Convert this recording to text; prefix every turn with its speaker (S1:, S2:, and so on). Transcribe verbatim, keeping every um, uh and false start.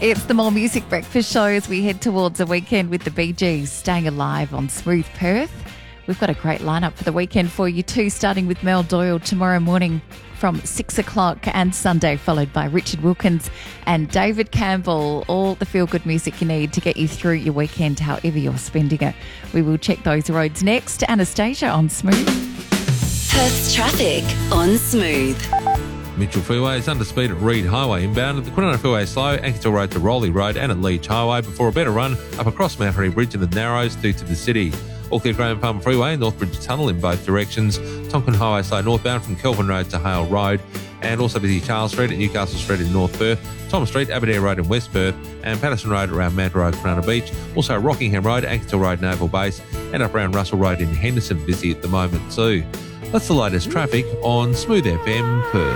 S1: It's the More Music Breakfast Show as we head towards a weekend with the Bee Gees staying alive on Smooth Perth. We've got a great lineup for the weekend for you too, starting with Mel Doyle tomorrow morning from six o'clock and Sunday, followed by Richard Wilkins and David Campbell. All the feel-good music you need to get you through your weekend, however you're spending it. We will check those roads next. Anastasia on Smooth.
S2: Perth's traffic on Smooth.
S3: Mitchell Freeway is under speed at Reed Highway inbound. At the Quinana Freeway slow, Ankersville Road to Rowley Road and at Leach Highway before a better run up across Mount Harry Bridge and the Narrows through to the city. All clear Graham Farm Freeway, Northbridge Tunnel in both directions. Tonkin Highway slow northbound from Kelvin Road to Hale Road. And also busy Charles Street at Newcastle Street in North Perth, Thomas Street, Aberdare Road in West Perth, and Patterson Road around Mount Road, Quinana Beach. Also Rockingham Road, Ankersville Road, Naval Base, and up around Russell Road in Henderson busy at the moment too. That's the latest traffic on Smooth F M Perth.